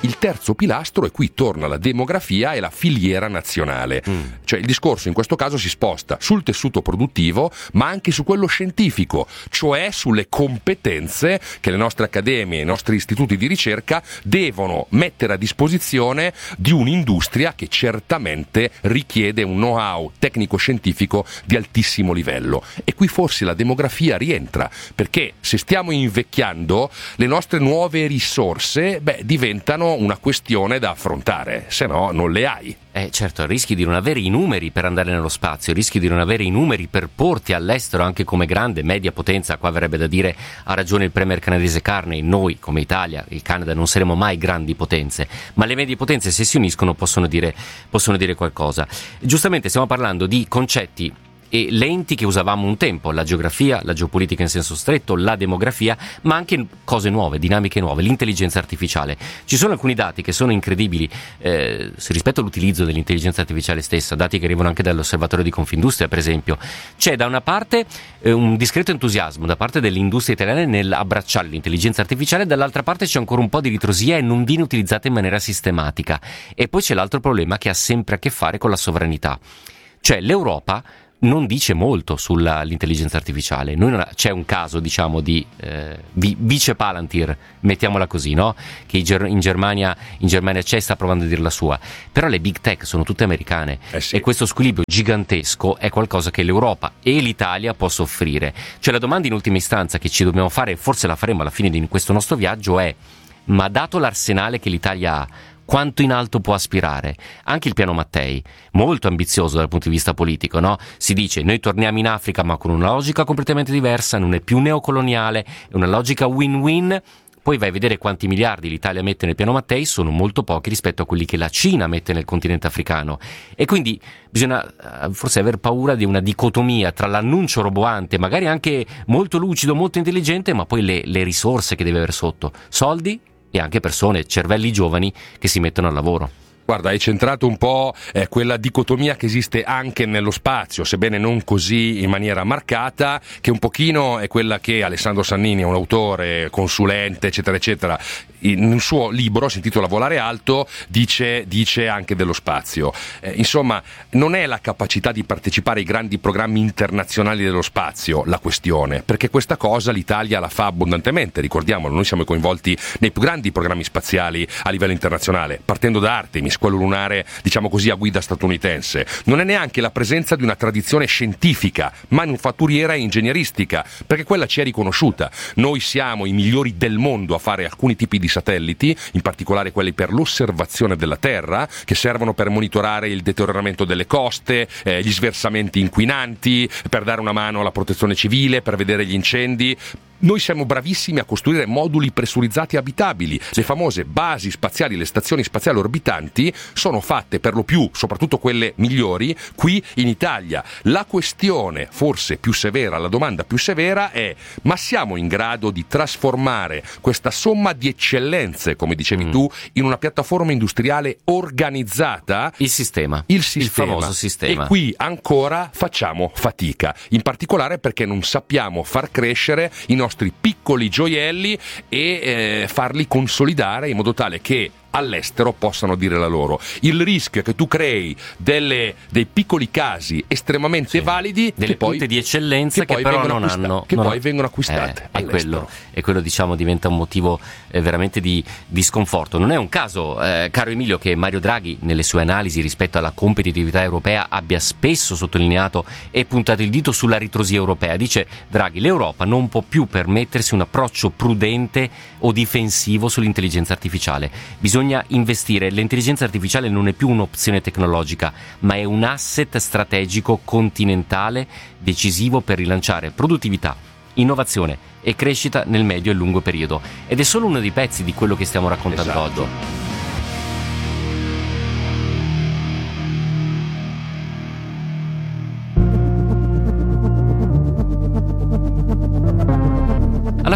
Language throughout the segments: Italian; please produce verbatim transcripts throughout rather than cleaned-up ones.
il terzo pilastro, e qui torna la demografia e la filiera nazionale. Mm. Cioè il discorso in questo caso si sposta sul tessuto produttivo, ma anche su quello scientifico, cioè sulle competenze che le nostre accademie, i nostri istituti di ricerca devono mettere a disposizione di un'industria che certamente richiede un know-how tecnico-scientifico di altissimo livello. E qui forse la demografia rientra, perché se stiamo invecchiando, le nostre nuove risorse beh, diventano una questione da affrontare, se no non le hai. Eh certo, rischi di non avere i numeri per andare nello spazio, rischi di non avere i numeri per porti all'estero anche come grande, media potenza. Qua verrebbe da dire, ha ragione il premier canadese Carney, noi come Italia, il Canada, non saremo mai grandi potenze, ma le medie potenze se si uniscono possono dire, possono dire qualcosa. Giustamente stiamo parlando di concetti e lenti che usavamo un tempo, la geografia, la geopolitica in senso stretto, la demografia, ma anche cose nuove, dinamiche nuove, l'intelligenza artificiale. Ci sono alcuni dati che sono incredibili eh, rispetto all'utilizzo dell'intelligenza artificiale stessa, dati che arrivano anche dall'Osservatorio di Confindustria per esempio. C'è da una parte eh, un discreto entusiasmo da parte delle industrie italiane nell'abbracciare l'intelligenza artificiale, dall'altra parte c'è ancora un po' di ritrosia e non viene utilizzata in maniera sistematica. E poi c'è l'altro problema che ha sempre a che fare con la sovranità, cioè l'Europa non dice molto sull'intelligenza artificiale. Noi non ha, c'è un caso diciamo di eh, vi, vice Palantir, mettiamola così, no? Che in Germania in Germania c'è, sta provando a dire la sua, però le big tech sono tutte americane eh sì. E questo squilibrio gigantesco è qualcosa che l'Europa e l'Italia può soffrire. Cioè la domanda in ultima istanza che ci dobbiamo fare, forse la faremo alla fine di questo nostro viaggio, è: ma dato l'arsenale che l'Italia ha, quanto in alto può aspirare? Anche il piano Mattei, molto ambizioso dal punto di vista politico, no? Si dice, noi torniamo in Africa ma con una logica completamente diversa, non è più neocoloniale, è una logica win-win. Poi vai a vedere quanti miliardi l'Italia mette nel piano Mattei, sono molto pochi rispetto a quelli che la Cina mette nel continente africano. E quindi bisogna forse aver paura di una dicotomia tra l'annuncio roboante, magari anche molto lucido, molto intelligente, ma poi le, le risorse che deve avere sotto, soldi e anche persone, cervelli giovani che si mettono al lavoro. Guarda, hai centrato un po' eh, quella dicotomia che esiste anche nello spazio, sebbene non così in maniera marcata, che un pochino è quella che Alessandro Sannini, un autore, consulente, eccetera, eccetera, in un suo libro, si intitola Volare Alto, dice, dice anche dello spazio. Eh, insomma, non è la capacità di partecipare ai grandi programmi internazionali dello spazio la questione, perché questa cosa l'Italia la fa abbondantemente, ricordiamolo, noi siamo coinvolti nei più grandi programmi spaziali a livello internazionale, partendo da Artemis, quello lunare, diciamo così, a guida statunitense. Non è neanche la presenza di una tradizione scientifica, manufatturiera e ingegneristica, perché quella ci è riconosciuta. Noi siamo i migliori del mondo a fare alcuni tipi di satelliti, in particolare quelli per l'osservazione della Terra, che servono per monitorare il deterioramento delle coste, eh, gli sversamenti inquinanti, per dare una mano alla protezione civile, per vedere gli incendi. Noi siamo bravissimi a costruire moduli pressurizzati abitabili. Le famose basi spaziali, le stazioni spaziali orbitanti sono fatte per lo più, soprattutto quelle migliori, qui in Italia. La questione forse più severa, la domanda più severa è: ma siamo in grado di trasformare questa somma di eccellenze, come dicevi mm. tu, in una piattaforma industriale organizzata? Il sistema. Il sistema. Il famoso sistema. E qui ancora facciamo fatica, in particolare perché non sappiamo far crescere i nostri piccoli gioielli e eh, farli consolidare in modo tale che all'estero possano dire la loro. Il rischio è che tu crei delle, dei piccoli casi estremamente sì. validi, delle che poi, punte di eccellenza che, che però non acquista- hanno che non poi ho, vengono acquistate eh, e quello, e quello diciamo diventa un motivo eh, veramente di, di sconforto. Non è un caso, eh, caro Emilio, che Mario Draghi nelle sue analisi rispetto alla competitività europea abbia spesso sottolineato e puntato il dito sulla ritrosia europea. Dice Draghi: l'Europa non può più permettersi un approccio prudente o difensivo sull'intelligenza artificiale. Bisogna investire. L'intelligenza artificiale non è più un'opzione tecnologica, ma è un asset strategico continentale decisivo per rilanciare produttività, innovazione e crescita nel medio e lungo periodo. Ed è solo uno dei pezzi di quello che stiamo raccontando esatto. oggi. Alla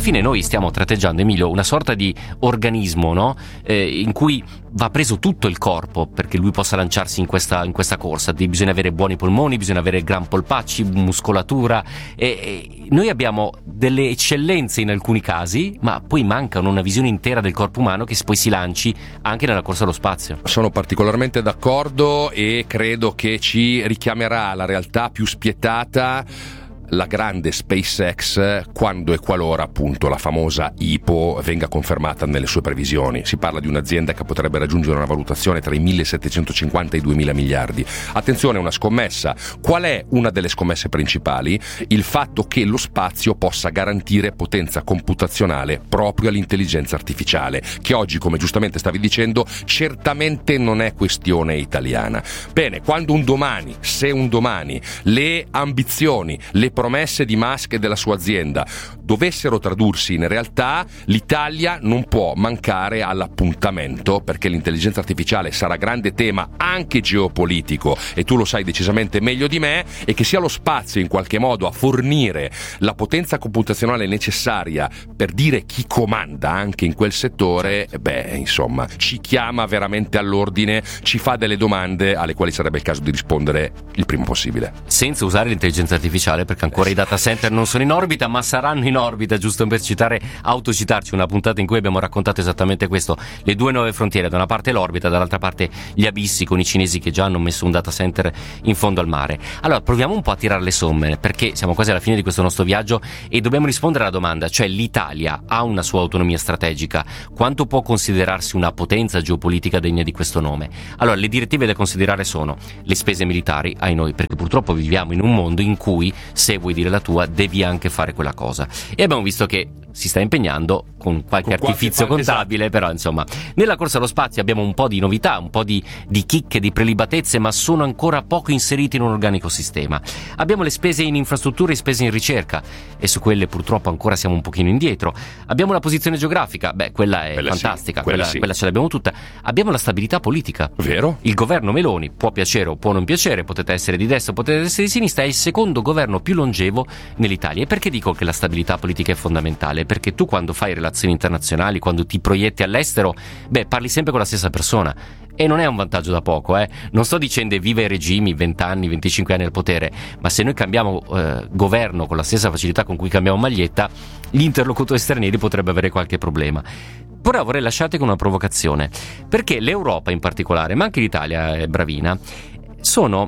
fine noi stiamo tratteggiando, Emilio, una sorta di organismo, no? Eh, in cui va preso tutto il corpo perché lui possa lanciarsi in questa, in questa corsa. Bisogna avere buoni polmoni, bisogna avere gran polpacci, muscolatura, e, e noi abbiamo delle eccellenze in alcuni casi, ma poi mancano una visione intera del corpo umano che poi si lanci anche nella corsa allo spazio. Sono particolarmente d'accordo e credo che ci richiamerà alla realtà più spietata la grande SpaceX quando e qualora appunto la famosa I P O venga confermata nelle sue previsioni. Si parla di un'azienda che potrebbe raggiungere una valutazione tra i millesettecentocinquanta e i duemila miliardi. Attenzione, una scommessa. Qual è una delle scommesse principali? Il fatto che lo spazio possa garantire potenza computazionale proprio all'intelligenza artificiale, che oggi, come giustamente stavi dicendo, certamente non è questione italiana. Bene, quando un domani, se un domani, le ambizioni, le promesse di Musk e della sua azienda dovessero tradursi in realtà, l'Italia non può mancare all'appuntamento, perché l'intelligenza artificiale sarà grande tema anche geopolitico, e tu lo sai decisamente meglio di me, e che sia lo spazio in qualche modo a fornire la potenza computazionale necessaria per dire chi comanda anche in quel settore, beh, insomma, ci chiama veramente all'ordine, ci fa delle domande alle quali sarebbe il caso di rispondere il prima possibile. Senza usare l'intelligenza artificiale, perché ancora i data center non sono in orbita, ma saranno in orbita, giusto per citare, autocitarci una puntata in cui abbiamo raccontato esattamente questo, le due nuove frontiere, da una parte l'orbita, dall'altra parte gli abissi, con i cinesi che già hanno messo un data center in fondo al mare. Allora proviamo un po' a tirare le somme, perché siamo quasi alla fine di questo nostro viaggio e dobbiamo rispondere alla domanda, cioè l'Italia ha una sua autonomia strategica, quanto può considerarsi una potenza geopolitica degna di questo nome? Allora, le direttive da considerare sono le spese militari, ai noi, perché purtroppo viviamo in un mondo in cui, se vuoi dire la tua, devi anche fare quella cosa, e abbiamo visto che si sta impegnando con qualche con artifizio qualche contabile, esatto. Però insomma, nella corsa allo spazio abbiamo un po' di novità, un po' di, di chicche, di prelibatezze, ma sono ancora poco inseriti in un organico sistema. Abbiamo le spese in infrastrutture e spese in ricerca, e su quelle purtroppo ancora siamo un pochino indietro. Abbiamo la posizione geografica, beh, quella è quella fantastica, sì, quella, quella, sì. quella ce l'abbiamo tutta. Abbiamo la stabilità politica. Vero? Il governo Meloni può piacere o può non piacere, potete essere di destra, potete essere di sinistra, è il secondo governo più longevo nell'Italia. E perché dico che la stabilità politica è fondamentale? Perché tu quando fai relazioni internazionali, quando ti proietti all'estero, beh, parli sempre con la stessa persona, e non è un vantaggio da poco, eh. Non sto dicendo viva i regimi, venti anni, venticinque anni al potere, ma se noi cambiamo eh, governo con la stessa facilità con cui cambiamo maglietta, gli interlocutori stranieri potrebbero avere qualche problema. Però vorrei lasciarti con una provocazione, perché l'Europa in particolare, ma anche l'Italia è bravina, sono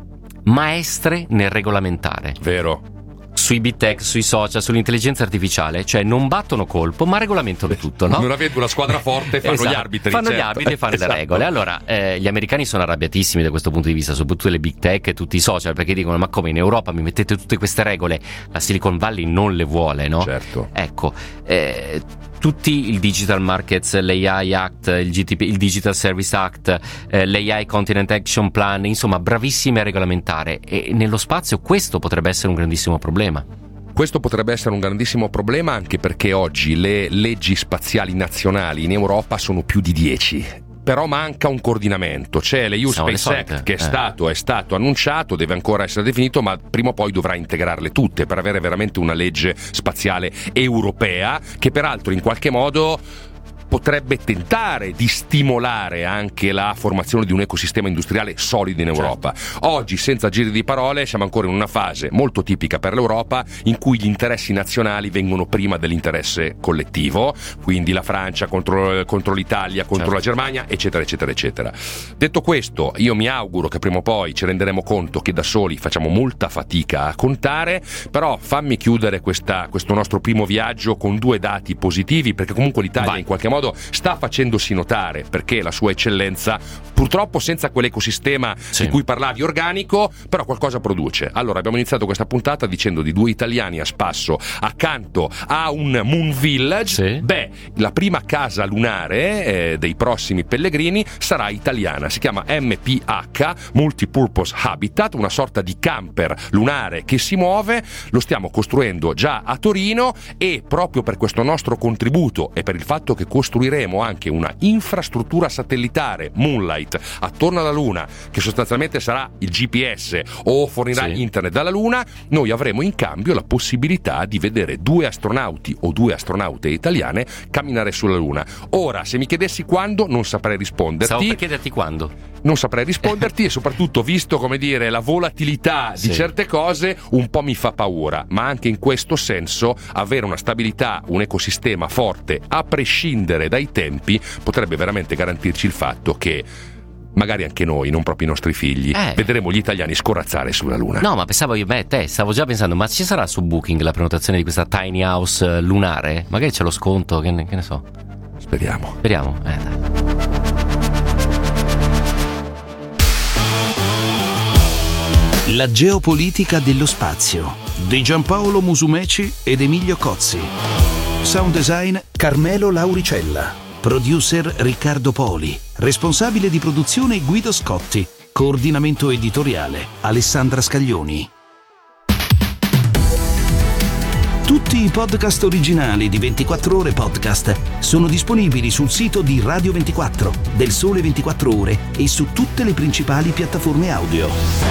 maestre nel regolamentare. Vero. Sui big tech, sui social, sull'intelligenza artificiale, cioè non battono colpo ma regolamentano tutto, no? Non avendo una squadra forte, fanno esatto. gli arbitri, fanno certo. gli arbitri e fanno esatto. le regole. Allora eh, gli americani sono arrabbiatissimi da questo punto di vista, soprattutto le big tech e tutti i social, perché dicono: ma come, in Europa mi mettete tutte queste regole? La Silicon Valley non le vuole, no? Certo. Ecco, eh, tutti il Digital Markets, l'A I Act, il, G T P, il Digital Service Act, eh, l'A I Continent Action Plan, insomma bravissimi a regolamentare, e nello spazio questo potrebbe essere un grandissimo problema. Questo potrebbe essere un grandissimo problema, anche perché oggi le leggi spaziali nazionali in Europa sono più di dieci. Però manca un coordinamento. C'è le U Space Act che è, eh. stato, è stato annunciato, deve ancora essere definito, ma prima o poi dovrà integrarle tutte per avere veramente una legge spaziale europea, che peraltro in qualche modo potrebbe tentare di stimolare anche la formazione di un ecosistema industriale solido in Europa. Certo. Oggi, senza giri di parole, siamo ancora in una fase molto tipica per l'Europa in cui gli interessi nazionali vengono prima dell'interesse collettivo, quindi la Francia contro, contro l'Italia, contro certo. la Germania, eccetera, eccetera, eccetera. Detto questo, io mi auguro che prima o poi ci renderemo conto che da soli facciamo molta fatica a contare, però fammi chiudere questa, questo nostro primo viaggio con due dati positivi, perché comunque l'Italia Vai. in qualche modo sta facendosi notare, perché la sua eccellenza, purtroppo senza quell'ecosistema sì. di cui parlavi organico, però qualcosa produce. Allora abbiamo iniziato questa puntata dicendo di due italiani a spasso accanto a un Moon Village. Sì. Beh, la prima casa lunare eh, dei prossimi pellegrini sarà italiana, si chiama M P H, Multipurpose Habitat, una sorta di camper lunare che si muove. Lo stiamo costruendo già a Torino, e proprio per questo nostro contributo e per il fatto che costruiremo anche una infrastruttura satellitare Moonlight attorno alla Luna, che sostanzialmente sarà il G P S o fornirà sì. internet dalla Luna, noi avremo in cambio la possibilità di vedere due astronauti o due astronaute italiane camminare sulla Luna. Ora, se mi chiedessi quando, non saprei risponderti. Stavo per chiederti quando. Non saprei risponderti e soprattutto, visto, come dire, la volatilità sì. di certe cose, un po' mi fa paura, ma anche in questo senso avere una stabilità, un ecosistema forte, a prescindere dai tempi, potrebbe veramente garantirci il fatto che magari anche noi, non proprio i nostri figli, eh. vedremo gli italiani scorazzare sulla Luna. No, ma pensavo io, beh, te, stavo già pensando, ma ci sarà su Booking la prenotazione di questa tiny house lunare? Magari c'è lo sconto, che ne, che ne so. Speriamo. Speriamo, eh dai. La geopolitica dello spazio di Giampaolo Musumeci ed Emilio Cozzi. Sound design Carmelo Lauricella. Producer Riccardo Poli. Responsabile di produzione Guido Scotti. Coordinamento editoriale Alessandra Scaglioni. Tutti i podcast originali di ventiquattro Ore Podcast sono disponibili sul sito di Radio ventiquattro, del Sole ventiquattro Ore e su tutte le principali piattaforme audio.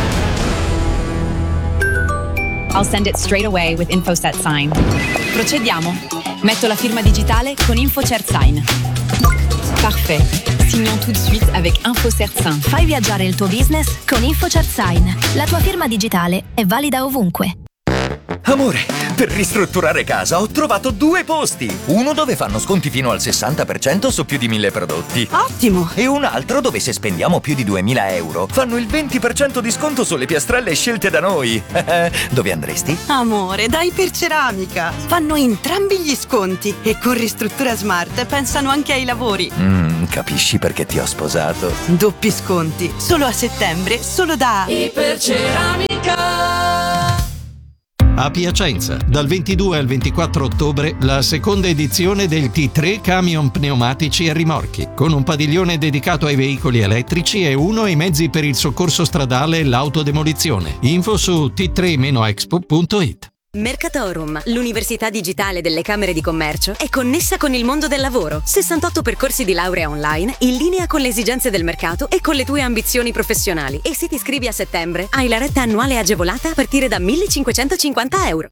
I'll send it straight away with InfoSet Sign. Procediamo. Metto la firma digitale con InfoCert Sign. Parfait. Signons tout de suite avec InfoCert Sign. Fai viaggiare il tuo business con InfoCert Sign. La tua firma digitale è valida ovunque. Amore, per ristrutturare casa ho trovato due posti. Uno dove fanno sconti fino al sessanta per cento su più di mille prodotti. Ottimo! E un altro dove se spendiamo più di duemila euro fanno il venti per cento di sconto sulle piastrelle scelte da noi. Dove andresti? Amore, dai Iperceramica. Fanno entrambi gli sconti e con Ristruttura Smart pensano anche ai lavori. Mm, capisci perché ti ho sposato? Doppi sconti, solo a settembre, solo da Iperceramica. A Piacenza, dal ventidue al ventiquattro ottobre, la seconda edizione del T tre Camion Pneumatici e Rimorchi, con un padiglione dedicato ai veicoli elettrici e uno ai mezzi per il soccorso stradale e l'autodemolizione. Info su t tre expo punto it. Mercatorum, l'università digitale delle Camere di Commercio, è connessa con il mondo del lavoro. sessantotto percorsi di laurea online, in linea con le esigenze del mercato e con le tue ambizioni professionali. E se ti iscrivi a settembre, hai la retta annuale agevolata a partire da millecinquecentocinquanta euro.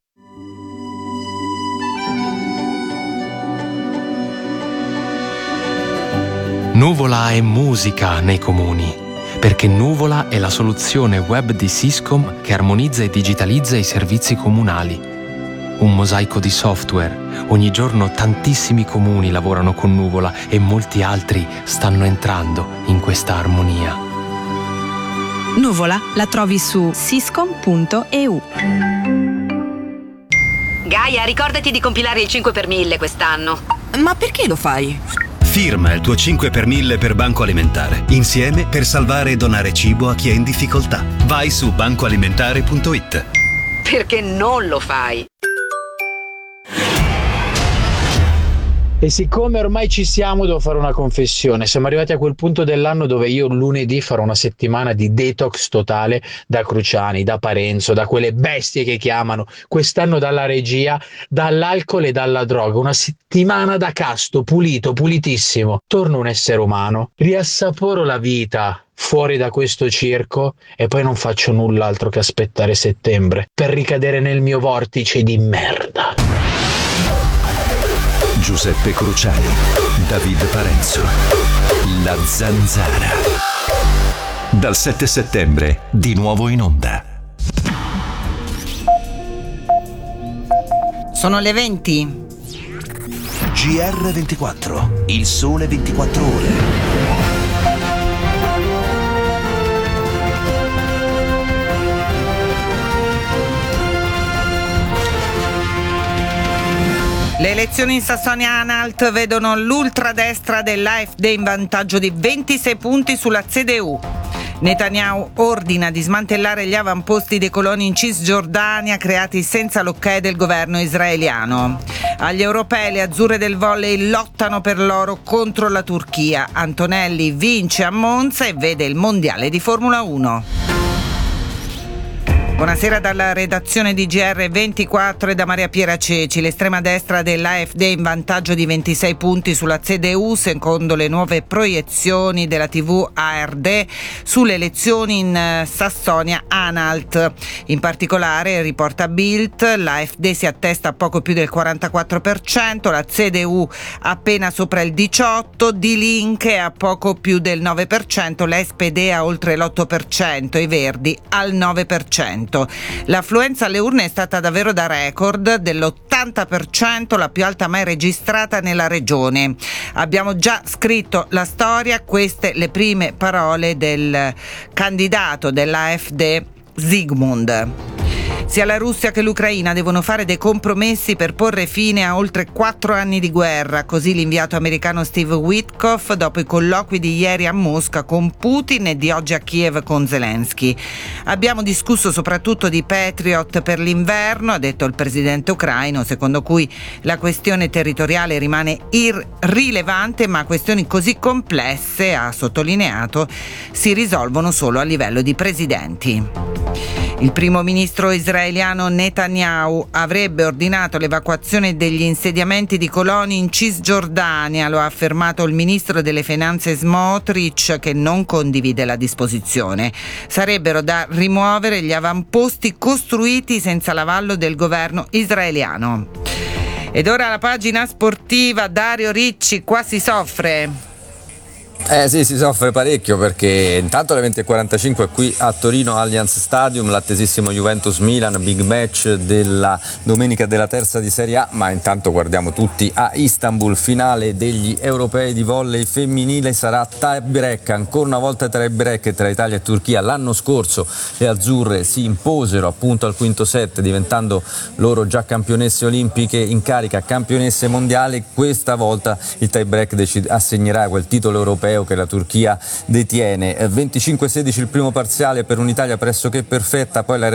Nuvola è musica nei comuni, perché Nuvola è la soluzione web di Syscom che armonizza e digitalizza i servizi comunali. Un mosaico di software. Ogni giorno tantissimi comuni lavorano con Nuvola e molti altri stanno entrando in questa armonia. Nuvola la trovi su syscom punto e u. Gaia, ricordati di compilare il cinque per mille quest'anno. Ma perché lo fai? Firma il tuo cinque per mille per Banco Alimentare. Insieme per salvare e donare cibo a chi è in difficoltà. Vai su banco alimentare punto it. Perché non lo fai? E siccome ormai ci siamo, devo fare una confessione. Siamo arrivati a quel punto dell'anno dove io lunedì farò una settimana di detox totale da Cruciani, da Parenzo, da quelle bestie che chiamano quest'anno dalla regia, dall'alcol e dalla droga. Una settimana da casto, pulito, pulitissimo. Torno un essere umano, riassaporo la vita fuori da questo circo e poi non faccio null'altro che aspettare settembre per ricadere nel mio vortice di merda. Giuseppe Cruciani, David Parenzo, La Zanzara. Dal sette settembre, di nuovo in onda. Sono le venti. G R ventiquattro, il sole ventiquattro ore. Le elezioni in Sassonia-Anhalt vedono l'ultradestra dell'A F D in vantaggio di ventisei punti sulla C D U. Netanyahu ordina di smantellare gli avamposti dei coloni in Cisgiordania creati senza l'ok del governo israeliano. Agli europei le azzurre del volley lottano per l'oro contro la Turchia. Antonelli vince a Monza e vede il mondiale di Formula uno. Buonasera dalla redazione di G R ventiquattro e da Maria Piera Ceci. L'estrema destra dell'A F D in vantaggio di ventisei punti sulla C D U secondo le nuove proiezioni della tivù A R D sulle elezioni in Sassonia-Anhalt. In particolare, riporta Bild, l'A F D si attesta a poco più del quarantaquattro per cento, la C D U appena sopra il diciotto per cento, Die Linke a poco più del nove per cento, l'S P D a oltre l'otto per cento e i Verdi al nove per cento. L'affluenza alle urne è stata davvero da record dell'ottanta per cento, la più alta mai registrata nella regione. Abbiamo già scritto la storia, queste le prime parole del candidato dell'A F D, Zygmunt. Sia la Russia che l'Ucraina devono fare dei compromessi per porre fine a oltre quattro anni di guerra, così l'inviato americano Steve Witkoff dopo i colloqui di ieri a Mosca con Putin e di oggi a Kiev con Zelensky. Abbiamo discusso soprattutto di Patriot per l'inverno, ha detto il presidente ucraino, secondo cui la questione territoriale rimane irrilevante, ma questioni così complesse, ha sottolineato, si risolvono solo a livello di presidenti. Il primo ministro israeliano Netanyahu avrebbe ordinato l'evacuazione degli insediamenti di coloni in Cisgiordania, lo ha affermato il ministro delle finanze Smotrich, che non condivide la disposizione. Sarebbero da rimuovere gli avamposti costruiti senza l'avallo del governo israeliano. Ed ora la pagina sportiva, Dario Ricci, qua si soffre. Eh sì, si soffre parecchio perché intanto alle venti e quarantacinque qui a Torino Allianz Stadium l'attesissimo Juventus-Milan, big match della domenica della terza di Serie A, ma intanto guardiamo tutti a Istanbul, finale degli europei di volley femminile, sarà tie break, ancora una volta tie break tra Italia e Turchia. L'anno scorso le azzurre si imposero appunto al quinto set diventando loro già campionesse olimpiche in carica, campionesse mondiali. Questa volta il tie break decid- assegnerà quel titolo europeo che la Turchia detiene. venticinque a sedici il primo parziale per un'Italia pressoché perfetta, poi la